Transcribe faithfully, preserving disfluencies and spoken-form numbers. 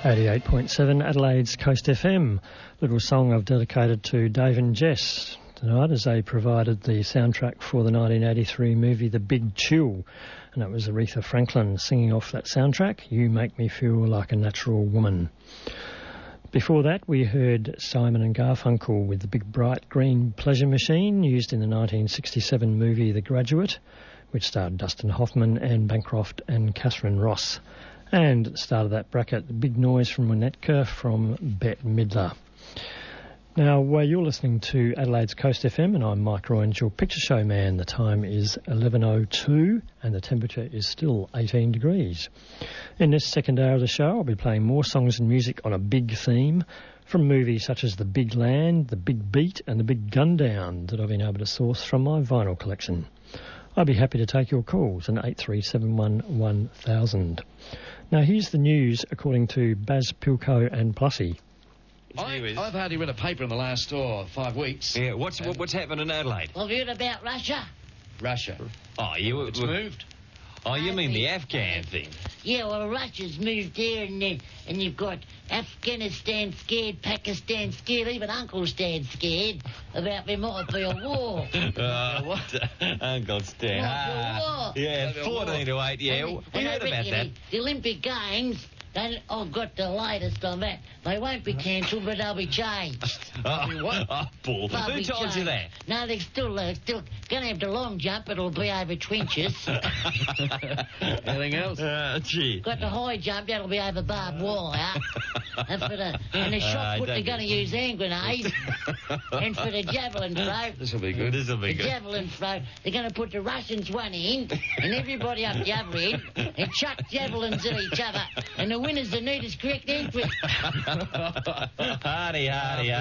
eighty-eight point seven Adelaide's Coast F M. Little song I've dedicated to Dave and Jess tonight as they provided the soundtrack for the nineteen eighty-three movie The Big Chill. And it was Aretha Franklin singing off that soundtrack, You Make Me Feel Like a Natural Woman. Before that, we heard Simon and Garfunkel with the big bright green pleasure machine used in the nineteen sixty-seven movie The Graduate, which starred Dustin Hoffman, Anne Bancroft and Catherine Ross. And at the start of that bracket, the big noise from Winnetka from Bette Midler. Now, uh, you're listening to Adelaide's Coast F M, and I'm Mike Royans, your picture show man. The time is eleven oh two, and the temperature is still eighteen degrees. In this second hour of the show, I'll be playing more songs and music on a big theme from movies such as The Big Land, The Big Beat, and The Big Gundown that I've been able to source from my vinyl collection. I'd be happy to take your calls on eight three seven one one thousand. Now, here's the news according to Baz Pilko and Plussy. I, I've hardly read a paper in the last oh, five weeks. Yeah, what's um, what, what's happened in Adelaide? Have you heard about Russia? Russia. Oh, you... It's moved. Oh, you mean the Afghan thing? Yeah, well, Russia's moved there, and then and you've got Afghanistan scared, Pakistan scared, even Uncle Stan scared about there might be a war. Uh, what? Uncle Stan. Ah, war. yeah, Might be a fourteen to eight, yeah. And, We and heard I about reckon that. The Olympic Games, they, I've got the latest on that. They won't be cancelled, but they'll be changed. Oh, what? oh, Bull. They'll Who be told changed. you that? No, they're still, uh, still going to have the long jump. It'll be over trenches. Anything else? Uh, gee. Got the high jump, that'll be over barbed wire. and for the and the shot Uh, put, they're don't going to be- use hand grenades. And for the javelin throw, This will be good. This'll be the good. javelin throw, they're going to put the Russians one end and everybody up the other end and chuck javelins at each other. And the winner's the neatest correct entry. Hardy, hardy, hardy.